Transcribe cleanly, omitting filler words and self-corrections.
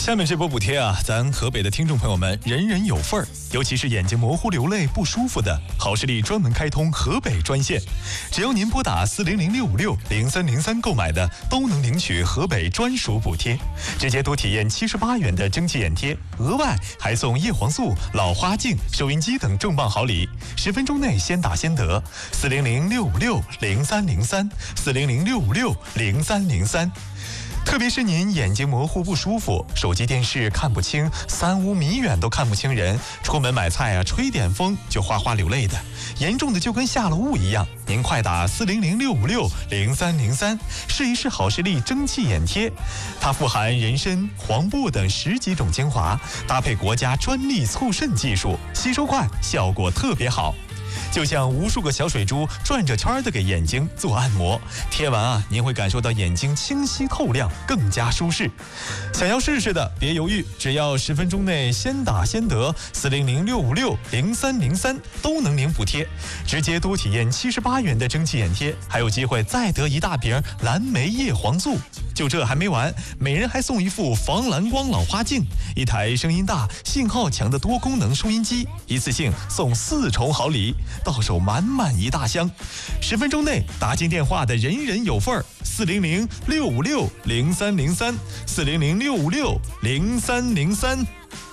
下面这波补贴啊，咱河北的听众朋友们人人有份儿，尤其是眼睛模糊、流泪不舒服的，好视力专门开通河北专线，只要您拨打400-656-0303购买的，都能领取河北专属补贴，直接多体验78元的蒸汽眼贴，额外还送叶黄素、老花镜、收音机等重磅好礼，10分钟内先打先得。400-656-0303，400-656-0303。特别是您眼睛模糊不舒服，手机电视看不清，3、5米远都看不清人，出门买菜啊，吹点风就哗哗流泪的，严重的就跟下了雾一样。您快打400-656-0303，试一试好视力蒸汽眼贴，它富含人参、黄布等10几种精华，搭配国家专利促渗技术，吸收快，效果特别好。就像无数个小水珠转着圈的给眼睛做按摩，贴完啊，您会感受到眼睛清晰透亮，更加舒适。想要试试的别犹豫，只要10分钟内先打先得，400-656-0303都能领补贴，直接多体验78元的蒸汽眼贴，还有机会再得一大瓶蓝莓叶黄素。就这还没完，每人还送一副防蓝光老花镜，一台声音大、信号强的多功能收音机，一次性送4重好礼，到手满满一大箱。10分钟内打进电话的人人有份儿，400-656-0303，400-656-0303。